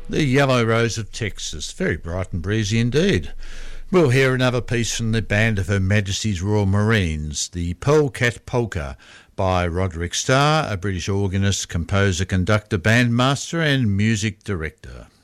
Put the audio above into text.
The Yellow Rose of Texas, very bright and breezy indeed. We'll hear another piece from the band of Her Majesty's Royal Marines, the Polecat Polka, by Roderick Starr, a British organist, composer, conductor, bandmaster and music director.